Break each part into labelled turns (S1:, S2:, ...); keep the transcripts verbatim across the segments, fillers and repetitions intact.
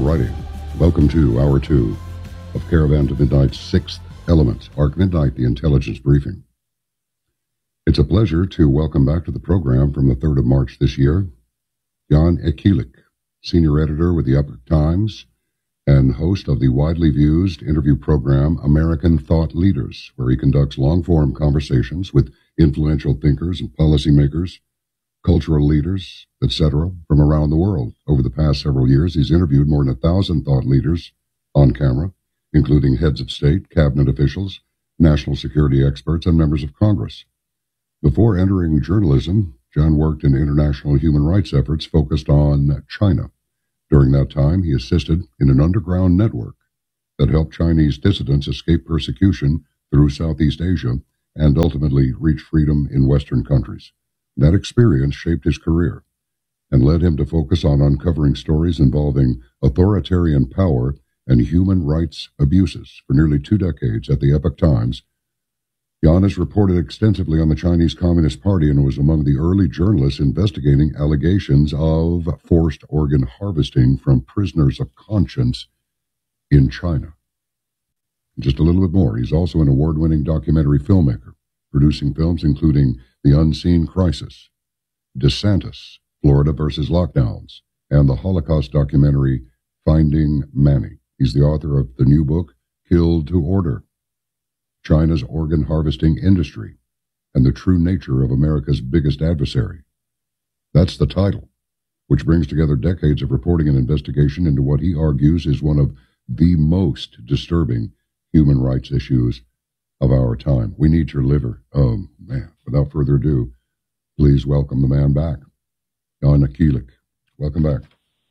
S1: Alrighty, welcome to Hour two of Caravan to Midnight's Sixth Element, Arc Midnight, the Intelligence Briefing. It's a pleasure to welcome back to the program from the third of March this year, Jan Ekilik, Senior Editor with the Epoch Times and host of the widely viewed interview program American Thought Leaders, where he conducts long-form conversations with influential thinkers and policymakers, cultural leaders, et cetera, from around the world. Over the past several years, he's interviewed more than a thousand thought leaders on camera, including heads of state, cabinet officials, national security experts, and members of Congress. Before entering journalism, John worked in international human rights efforts focused on China. During that time, he assisted in an underground network that helped Chinese dissidents escape persecution through Southeast Asia and ultimately reach freedom in Western countries. That experience shaped his career and led him to focus on uncovering stories involving authoritarian power and human rights abuses. For nearly two decades at the Epoch Times, Jan has reported extensively on the Chinese Communist Party and was among the early journalists investigating allegations of forced organ harvesting from prisoners of conscience in China. Just a little bit more, he's also an award-winning documentary filmmaker, producing films including The Unseen Crisis, DeSantis, Florida versus Lockdowns, and the Holocaust documentary Finding Manny. He's the author of the new book, Killed to Order, China's Organ Harvesting Industry, and the True Nature of America's Biggest Adversary. That's the title, which brings together decades of reporting and investigation into what he argues is one of the most disturbing human rights issues of our time. We need your liver. Oh, man. Without further ado, please welcome the man back, Jan Ekilik. Welcome back.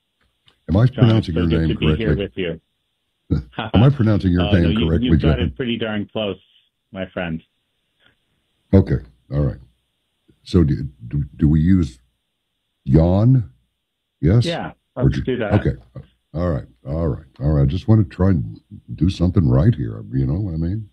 S1: Am I
S2: John,
S1: pronouncing
S2: so
S1: your name
S2: to
S1: correctly?
S2: Be here with you.
S1: Am I pronouncing your
S2: uh,
S1: name
S2: no, you,
S1: correctly,
S2: You've got
S1: Jan?
S2: it pretty darn close, my friend.
S1: Okay. All right. So do, do, do we use Jan? Yes?
S2: Yeah, let's
S1: you,
S2: do that.
S1: Okay. All right. All right. All right. I just want to try and do something right here. You know what I mean?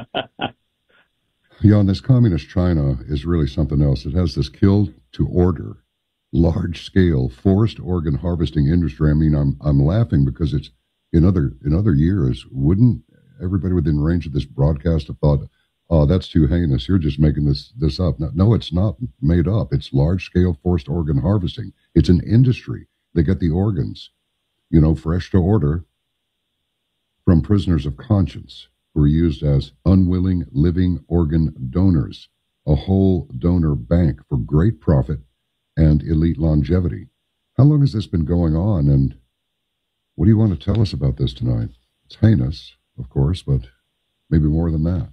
S1: Jan, this communist China is really something else. It has this kill to order, large-scale, forced organ harvesting industry. I mean, I'm I'm laughing because it's in other in other years, wouldn't everybody within range of this broadcast have thought, oh, that's too heinous. You're just making this this up. No, no, it's not made up. It's large-scale forced organ harvesting. It's an industry. They get the organs, you know, fresh to order from prisoners of conscience who are used as unwilling living organ donors, a whole donor bank for great profit and elite longevity. How long has this been going on, and what do you want to tell us about this tonight? It's heinous, of course, but maybe more than that.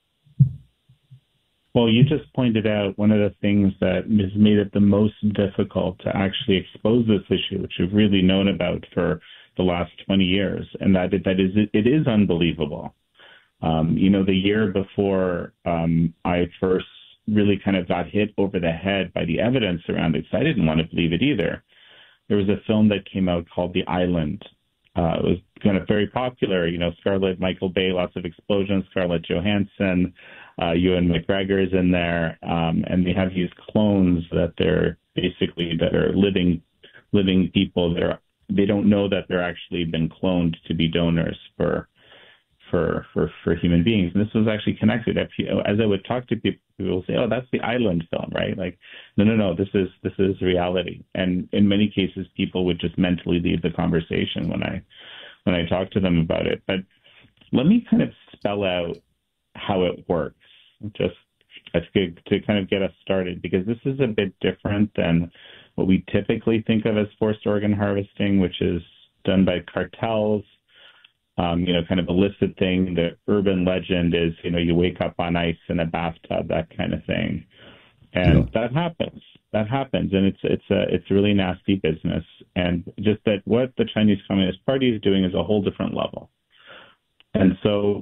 S2: Well, you just pointed out one of the things that has made it the most difficult to actually expose this issue, which we've really known about for the last twenty years, and that it, that is it is unbelievable. Um, you know, the year before um, I first really kind of got hit over the head by the evidence around it, because I didn't want to believe it either. There was a film that came out called The Island. Uh, it was kind of very popular, you know, Scarlett, Michael Bay, lots of explosions, Scarlett Johansson, uh, Ewan McGregor is in there, um, and they have these clones that they're basically, that are living, living people. They're, they don't know that they're actually been cloned to be donors for For, for for human beings. And this was actually connected. As I would talk to people, people would say, oh, that's the Island film, right? Like, no, no, no, this is this is reality. And in many cases, people would just mentally leave the conversation when I when I talk to them about it. But let me kind of spell out how it works, just to, to kind of get us started, because this is a bit different than what we typically think of as forced organ harvesting, which is done by cartels. Um, you know, kind of illicit thing. The urban legend is, you know, you wake up on ice in a bathtub, that kind of thing, and yeah. that happens. That happens, and it's it's a it's a really nasty business. And just that what the Chinese Communist Party is doing is a whole different level. And so,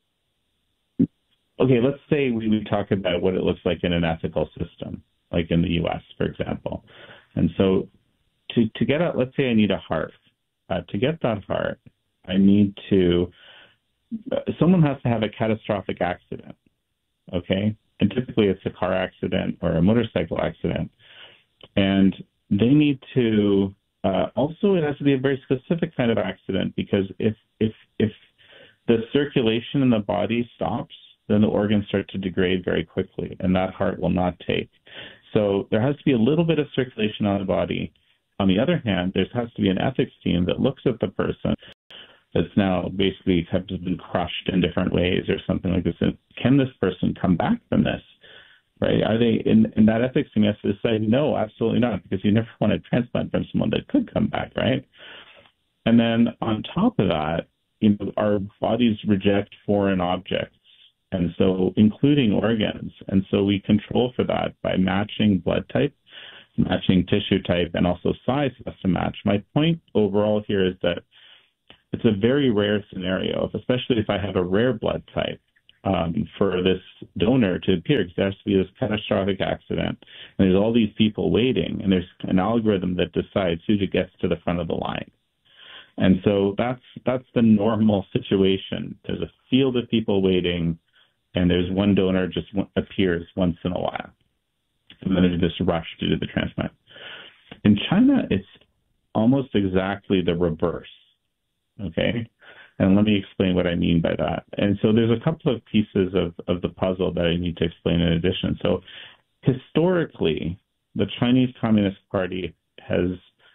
S2: okay, let's say we, we talk about what it looks like in an ethical system, like in the U S, for example. And so, to to get out, let's say I need a heart. Uh, to get that heart, I need to, someone has to have a catastrophic accident, okay? And typically it's a car accident or a motorcycle accident. And they need to uh, also, it has to be a very specific kind of accident, because if if if the circulation in the body stops, then the organs start to degrade very quickly, and that heart will not take. So there has to be a little bit of circulation on the body. On the other hand, there has to be an ethics team that looks at the person that's now basically have been crushed in different ways or something like this. And can this person come back from this? Right? Are they in, in that ethics team has to say, no, absolutely not, because you never want to transplant from someone that could come back, right? And then on top of that, you know, our bodies reject foreign objects, and so including organs. And so we control for that by matching blood type, matching tissue type, and also size has to match. My point overall here is that it's a very rare scenario, especially if I have a rare blood type, um, for this donor to appear, because there has to be this catastrophic accident, and there's all these people waiting, and there's an algorithm that decides who gets to the front of the line. And so that's that's the normal situation. There's a field of people waiting, and there's one donor just appears once in a while, and then there's this rush to do the transplant. In China, it's almost exactly the reverse. Okay, and let me explain what I mean by that. And so there's a couple of pieces of, of the puzzle that I need to explain in addition. So historically, the Chinese Communist Party has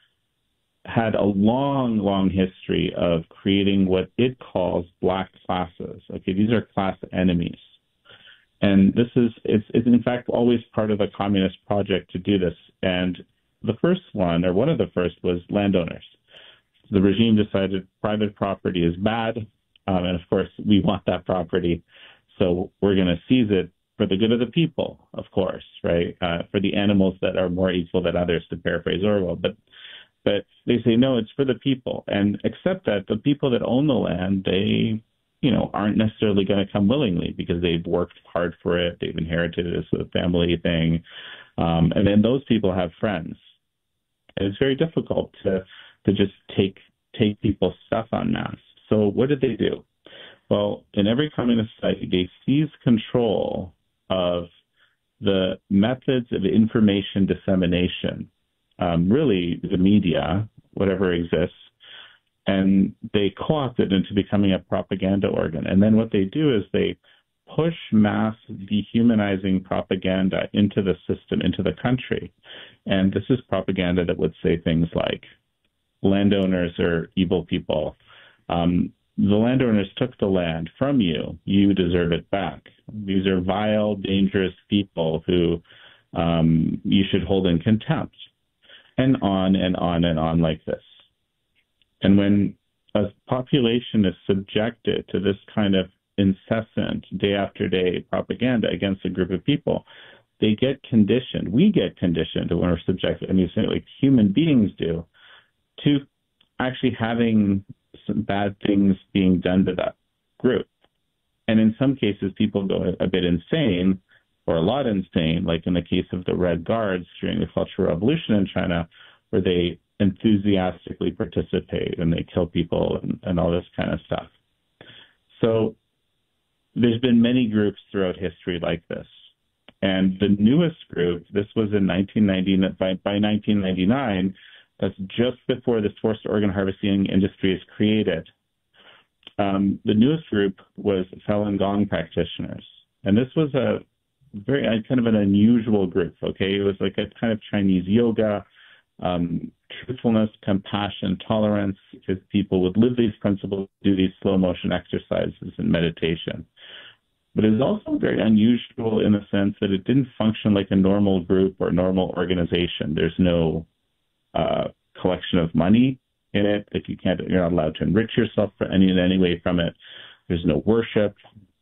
S2: had a long, long history of creating what it calls black classes. Okay, these are class enemies. And this is, it's, it's in fact always part of the communist project to do this. And the first one, or one of the first, was landowners. The regime decided private property is bad, um, and of course we want that property, so we're going to seize it for the good of the people, of course, right? Uh, for the animals that are more equal than others, to paraphrase Orwell. But but they say no, it's for the people, and accept that the people that own the land, they you know aren't necessarily going to come willingly, because they've worked hard for it, they've inherited it as a family thing, um, and then those people have friends, and it's very difficult to. to just take take people's stuff en masse. So what did they do? Well, in every communist society, they seize control of the methods of information dissemination, um, really the media, whatever exists, and they co-opt it into becoming a propaganda organ. And then what they do is they push mass dehumanizing propaganda into the system, into the country. And this is propaganda that would say things like, landowners are evil people. Um, the landowners took the land from you. You deserve it back. These are vile, dangerous people who um, you should hold in contempt. And on and on and on like this. And when a population is subjected to this kind of incessant, day after day propaganda against a group of people, they get conditioned. We get conditioned when we're subjected, I mean, like human beings do, to actually having some bad things being done to that group. And in some cases, people go a bit insane, or a lot insane, like in the case of the Red Guards during the Cultural Revolution in China, where they enthusiastically participate and they kill people and, and all this kind of stuff. So there's been many groups throughout history like this. And the newest group, this was in nineteen ninety, by, by nineteen ninety-nine, that's just before this forced organ harvesting industry is created. Um, the newest group was Falun Gong practitioners. And this was a very uh, kind of an unusual group, okay? It was like a kind of Chinese yoga, um, truthfulness, compassion, tolerance, because people would live these principles, do these slow motion exercises and meditation. But it was also very unusual in the sense that it didn't function like a normal group or normal organization. There's no uh, collection of money in it. If you can't, you're not allowed to enrich yourself for any in any way from it. There's no worship.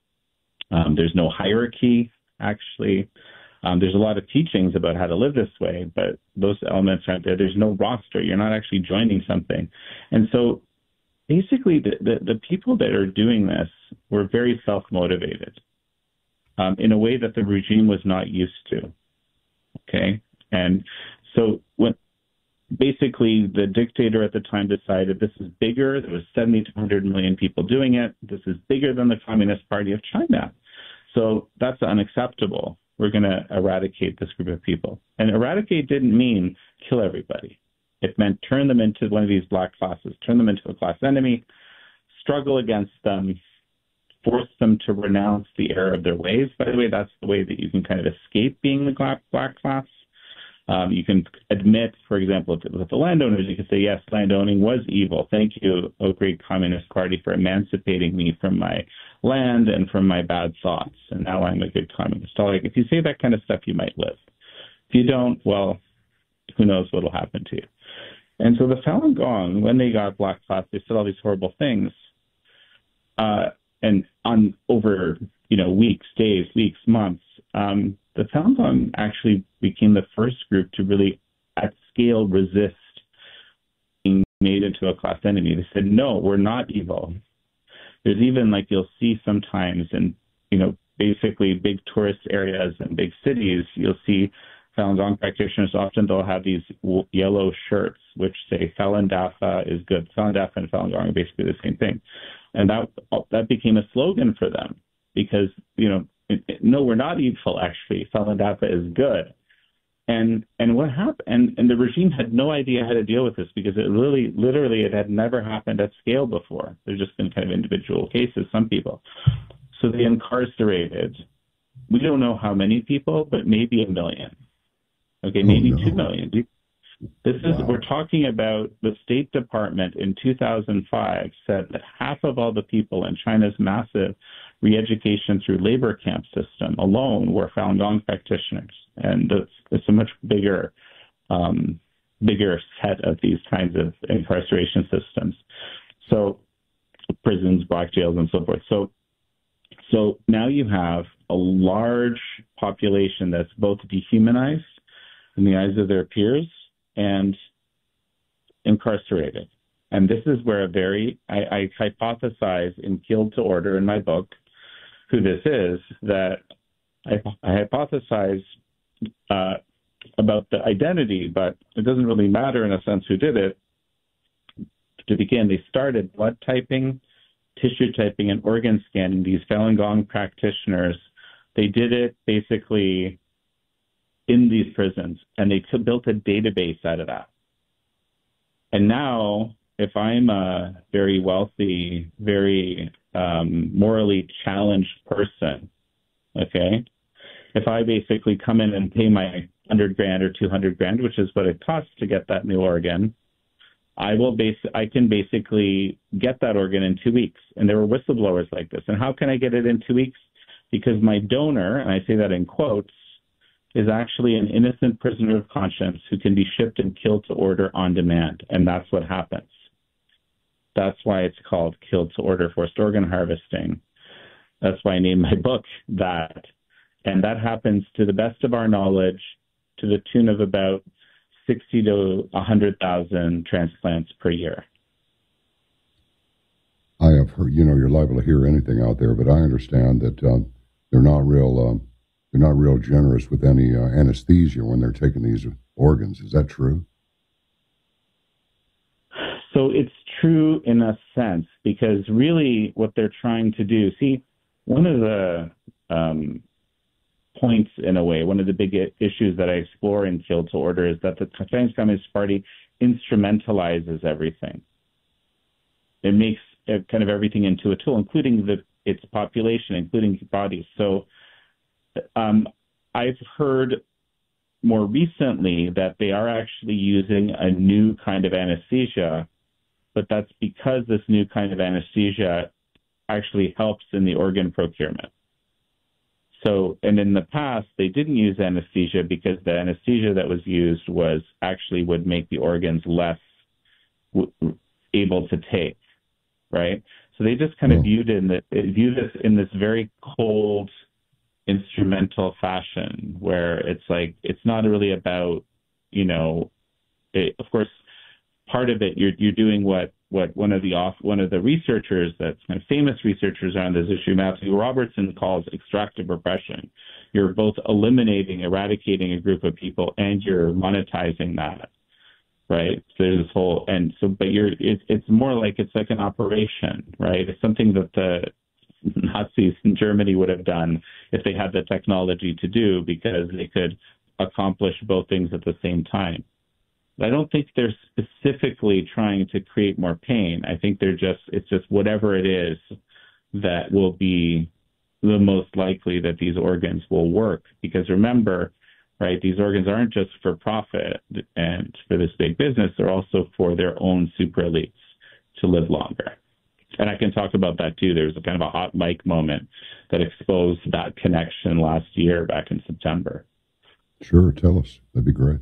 S2: Um, there's no hierarchy, actually. Um, there's a lot of teachings about how to live this way, but those elements aren't there. There's no roster. You're not actually joining something. And so basically the, the, the people that are doing this were very self-motivated um, in a way that the regime was not used to. Okay? And so when basically the dictator at the time decided this is bigger, there was seventy to one hundred million people doing it, this is bigger than the Communist Party of China. So that's unacceptable. We're going to eradicate this group of people. And eradicate didn't mean kill everybody. It meant turn them into one of these black classes, turn them into a class enemy, struggle against them, force them to renounce the error of their ways. By the way, that's the way that you can kind of escape being the black, black class. Um, you can admit, for example, with the landowners, you can say, yes, landowning was evil. Thank you, O great Communist Party, for emancipating me from my land and from my bad thoughts. And now I'm a good communist. So, like, if you say that kind of stuff, you might live. If you don't, well, who knows what will happen to you. And so the Falun Gong, when they got black class, they said all these horrible things. Uh, and on over, you know, weeks, days, weeks, months, um, the Falun Gong actually became the first group to really, at scale, resist being made into a class enemy. They said, no, we're not evil. There's even, like, you'll see sometimes in, you know, basically big tourist areas and big cities, you'll see Falun Gong practitioners. Often they'll have these yellow shirts which say Falun Dafa is good. Falun Dafa and Falun Gong are basically the same thing. And that that became a slogan for them because, you know, it, it, no, we're not evil, actually. Falun Dafa is good. And and what happened? And, and the regime had no idea how to deal with this because it really, literally, it had never happened at scale before. There's just been kind of individual cases, some people. So they incarcerated, we don't know how many people, but maybe a million. Okay, maybe oh, no. two million. This is, wow. We're talking about the State Department in two thousand five said that half of all the people in China's massive re-education through labor camp system alone were Falun Gong practitioners. And it's, it's a much bigger, um, bigger set of these kinds of incarceration systems. So prisons, black jails, and so forth. So, so now you have a large population that's both dehumanized in the eyes of their peers and incarcerated. And this is where a very, I, I hypothesize in Killed to Order in my book, who this is, that I, I hypothesize uh, about the identity, but it doesn't really matter in a sense who did it. To begin, they started blood typing, tissue typing, and organ scanning, these Falun Gong practitioners. They did it basically in these prisons, and they t- built a database out of that. And now, if I'm a very wealthy, very um, morally challenged person, okay, if I basically come in and pay my hundred grand or two hundred grand, which is what it costs to get that new organ, I will base. I can basically get that organ in two weeks. And there were whistleblowers like this. And how can I get it in two weeks? Because my donor, and I say that in quotes, is actually an innocent prisoner of conscience who can be shipped and killed to order on demand. And that's what happens. That's why it's called Killed to Order, forced organ harvesting. That's why I named my book that. And that happens, to the best of our knowledge, to the tune of about sixty to one hundred thousand transplants per year.
S1: I have heard, you know, you're liable to hear anything out there, but I understand that uh, they're not real... Um, They're not real generous with any uh, anesthesia when they're taking these organs. Is that true?
S2: So it's true in a sense, because really what they're trying to do, see, one of the um, points in a way, one of the big issues that I explore in Killed to Order is that the Chinese Communist Party instrumentalizes everything. It makes uh, kind of everything into a tool, including the its population, including bodies. So Um, I've heard more recently that they are actually using a new kind of anesthesia, but that's because this new kind of anesthesia actually helps in the organ procurement. So, and in the past, they didn't use anesthesia because the anesthesia that was used was actually would make the organs less w- able to take, right? So they just kind of viewed in the, view this in this very cold, instrumental fashion where it's like, it's not really about, you know, it, of course, part of it, you're you're doing what what one of the off one of the researchers, that's kind of famous researchers on this issue, Matthew Robertson, calls extractive repression. You're both eliminating, eradicating a group of people, and you're monetizing that, right? So there's this whole, and so, but you're it, it's more like it's like an operation, right? It's something that the Nazis in Germany would have done if they had the technology to do, because they could accomplish both things at the same time. I don't think they're specifically trying to create more pain. I think they're just, it's just whatever it is that will be the most likely that these organs will work. Because remember, right, these organs aren't just for profit and for this big business, they're also for their own super elites to live longer. And I can talk about that too. There was a kind of a hot mic moment that exposed that connection last year back in September.
S1: Sure, tell us. That'd be great.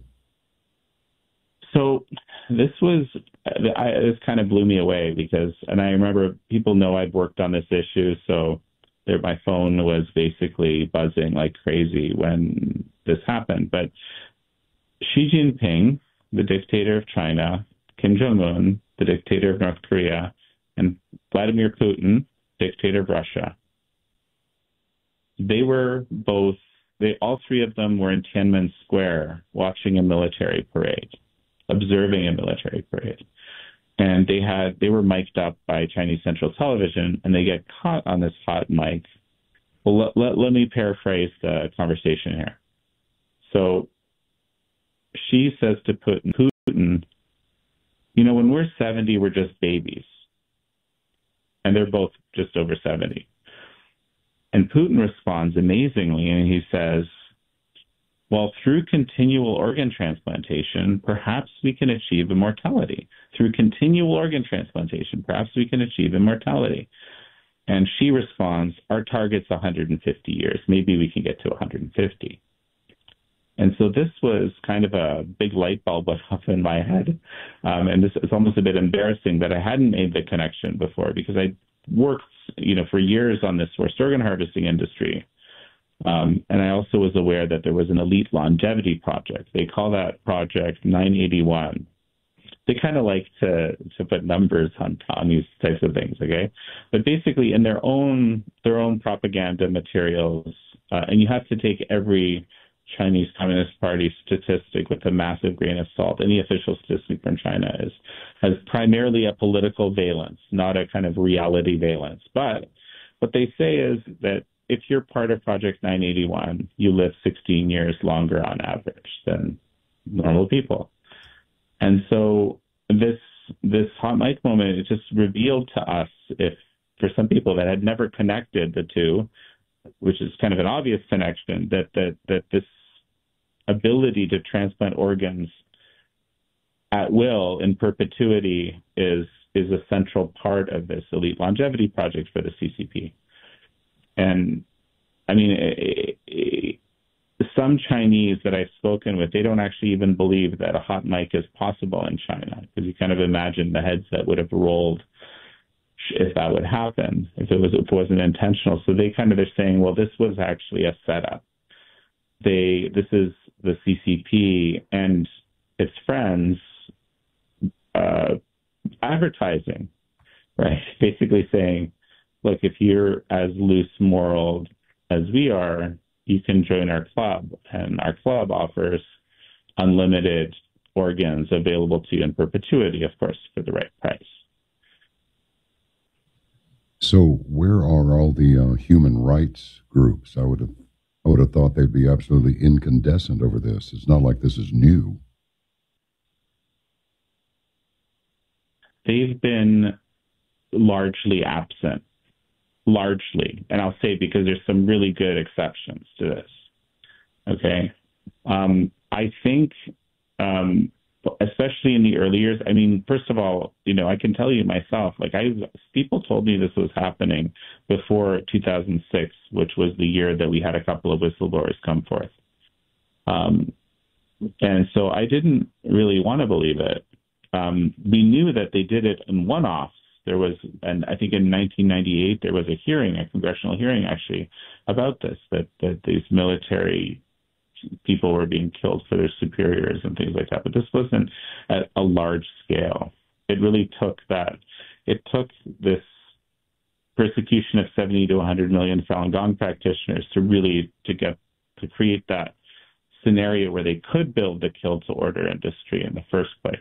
S2: So this was, I, this kind of blew me away because, and I remember people know I've worked on this issue, so there, my phone was basically buzzing like crazy when this happened. But Xi Jinping, the dictator of China, Kim Jong-un, the dictator of North Korea, and Vladimir Putin, dictator of Russia, they were both, they all three of them were in Tiananmen Square watching a military parade, observing a military parade. And they had they were mic'd up by Chinese Central Television, and they get caught on this hot mic. Well, let, let, let me paraphrase the conversation here. So she says to Putin, Putin, you know, when we're seventy, we're just babies. And they're both just over seventy. And Putin responds amazingly, and he says, well, through continual organ transplantation, perhaps we can achieve immortality. Through continual organ transplantation, perhaps we can achieve immortality. And she responds, our target's one hundred fifty years. Maybe we can get to one hundred fifty. And so this was kind of a big light bulb went off in my head. Um, and this is almost a bit embarrassing that I hadn't made the connection before, because I worked, you know, for years on this forced organ harvesting industry. Um, and I also was aware that there was an elite longevity project. They call that project nine eighty-one. They kind of like to, to put numbers on, on these types of things, okay? But basically in their own their own propaganda materials, uh, and you have to take every Chinese Communist Party statistic with a massive grain of salt. Any official statistic from China is has primarily a political valence, not a kind of reality valence. But what they say is that if you're part of Project nine eighty-one, you live sixteen years longer on average than normal people. And so this this hot mic moment, it just revealed to us, if for some people that had never connected the two, which is kind of an obvious connection, that that that this ability to transplant organs at will in perpetuity is is a central part of this elite longevity project for the C C P. And I mean, it, it, some Chinese that I've spoken with, they don't actually even believe that a hot mic is possible in China, because you kind of imagine the heads that would have rolled if that would happen, if it was if it wasn't intentional. So they kind of are saying, well, this was actually a setup. They this is the C C P and its friends uh, advertising, right? Basically saying, look, if you're as loose moral as we are, you can join our club, and our club offers unlimited organs available to you in perpetuity, of course, for the right price.
S1: So where are all the uh, human rights groups? I would have I would have thought they'd be absolutely incandescent over this. It's not like this is new.
S2: They've been largely absent. Largely. And I'll say because there's some really good exceptions to this. Okay. Um, I think, um, especially in the early years, I mean, first of all, you know, I can tell you myself, like I, people told me this was happening before two thousand six, which was the year that we had a couple of whistleblowers come forth. Um, and so I didn't really want to believe it. Um, we knew that they did it in one-offs. There was, and I think in nineteen ninety-eight, there was a hearing, a congressional hearing actually, about this, that, that these military people were being killed for their superiors and things like that. But this wasn't at a large scale. It really took that, it took this persecution of seventy to one hundred million Falun Gong practitioners to really, to get, to create that scenario where they could build the kill to order industry in the first place.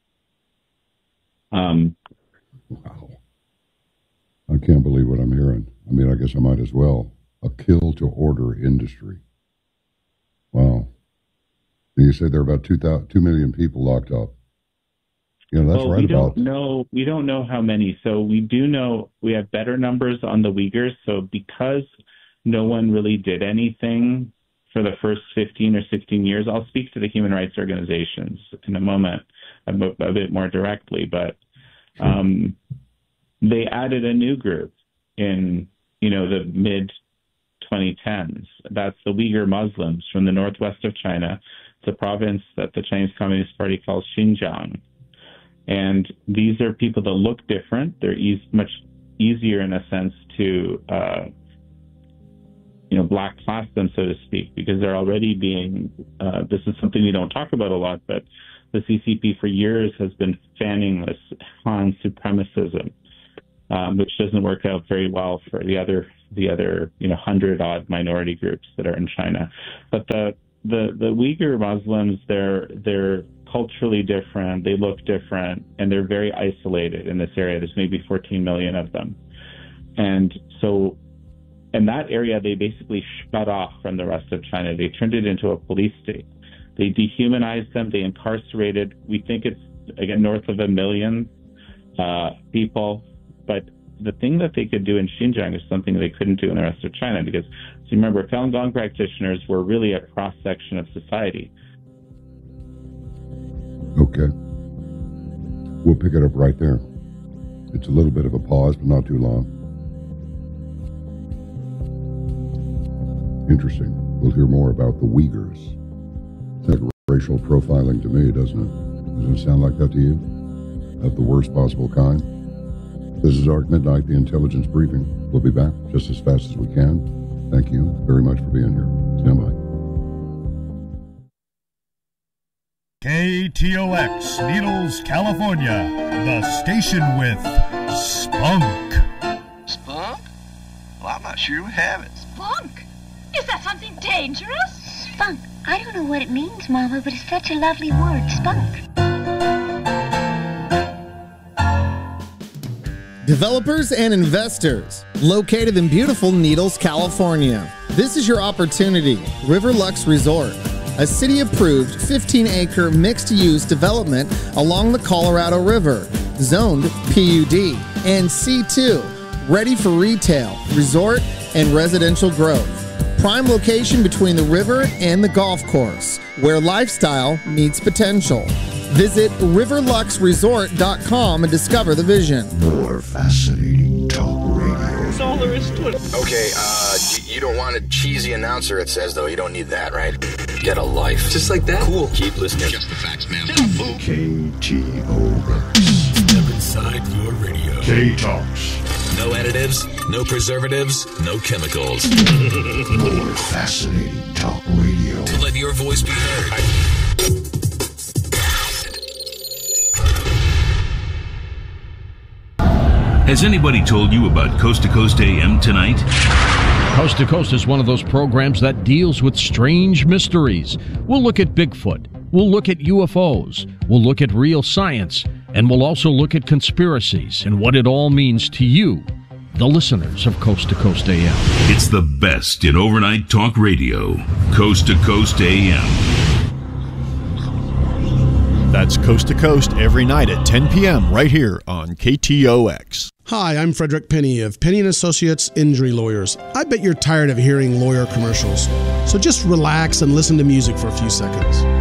S2: Um,
S1: Wow. I can't believe what I'm hearing. I mean, I guess I might as well. A kill to order industry. Wow. The you said there are about two, two million people locked up. You know, that's
S2: well,
S1: right
S2: we
S1: about.
S2: Don't know, we don't know how many. So we do know we have better numbers on the Uyghurs. So because no one really did anything for the first fifteen or sixteen years, I'll speak to the human rights organizations in a moment a, a bit more directly, but um, they added a new group in, you know, the mid twenty tens. That's the Uyghur Muslims from the northwest of China. It's a province that the Chinese Communist Party calls Xinjiang. And these are people that look different. They're e- much easier in a sense to, uh, you know, black class them, so to speak, because they're already being, uh, this is something we don't talk about a lot, but the C C P for years has been fanning this Han supremacism, um, which doesn't work out very well for the other, the other, you know, hundred odd minority groups that are in China. But the, the, the Uyghur Muslims, they're, they're culturally different, they look different, and they're very isolated in this area. There's maybe fourteen million of them. And so in that area, they basically shut off from the rest of China. They turned it into a police state. They dehumanized them. They incarcerated, we think it's, again, north of a million uh, people. But the thing that they could do in Xinjiang is something they couldn't do in the rest of China, because, so remember, Falun Gong practitioners were really a cross-section of society.
S1: Okay. We'll pick it up right there. It's a little bit of a pause, but not too long. Interesting. We'll hear more about the Uyghurs. It's like racial profiling to me, doesn't it? Doesn't it sound like that to you? Of the worst possible kind? This is Arc Midnight, the Intelligence Briefing. We'll be back just as fast as we can. Thank you very much for being here. Stand by.
S3: K T O X, Needles, California, the station with spunk.
S4: Spunk? Well, I'm not sure we have it.
S5: Spunk? Is that something dangerous?
S6: Spunk. I don't know what it means, Mama, but it's such a lovely word, spunk.
S7: Developers and investors, located in beautiful Needles, California. This is your opportunity. River Lux Resort, a city-approved fifteen acre mixed-use development along the Colorado River, zoned P U D and C two, ready for retail, resort, and residential growth. Prime location between the river and the golf course, where lifestyle meets potential. Visit river lux resort dot com and discover the vision.
S8: More fascinating talk radio.
S4: That's all there is to it.
S9: Okay, uh, you, you don't want a cheesy announcer, it says, though. You don't need that, right? Get a life.
S4: Just like that?
S9: Cool. Keep listening.
S4: Just the facts, man.
S8: K T O X.
S3: Step inside your radio.
S8: K-Talks.
S10: No additives, no preservatives, no chemicals.
S8: More fascinating talk radio.
S10: To let your voice be heard.
S11: Has anybody told you about Coast to Coast A M tonight?
S12: Coast to Coast is one of those programs that deals with strange mysteries. We'll look at Bigfoot. We'll look at U F Os. We'll look at real science. And we'll also look at conspiracies and what it all means to you, the listeners of Coast to Coast A M.
S11: It's the best in overnight talk radio. Coast to Coast A M.
S3: That's Coast to Coast every night at ten p.m. right here on K T O X.
S13: Hi, I'm Frederick Penny of Penny and Associates Injury Lawyers. I bet you're tired of hearing lawyer commercials. So just relax and listen to music for a few seconds.